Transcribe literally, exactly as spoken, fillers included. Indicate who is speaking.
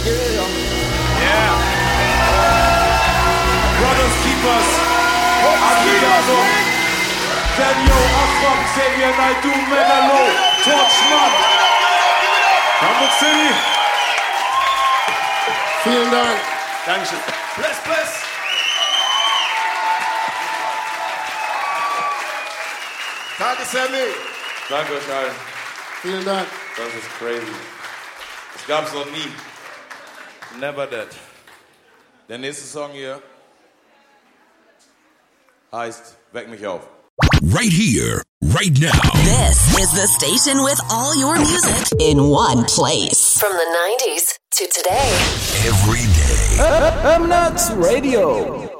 Speaker 1: Yeah. Brothers Keepers. Adriano. Daniel Afram. Xavier Naidoo. Megalo. Torchman. Hamburg City.
Speaker 2: Vielen Dank.
Speaker 1: Dankeschön. Bless, bless.
Speaker 2: Danke, Sammy.
Speaker 1: Danke euch allen.
Speaker 2: Vielen Dank.
Speaker 1: Das ist crazy. Das gab's noch nie. Never that. Der nächste Song hier heißt Weck mich auf.
Speaker 3: Right here, right now.
Speaker 4: This is the station with all your music in one place. From the nineties to today.
Speaker 3: Every day.
Speaker 5: M-Nuts Radio.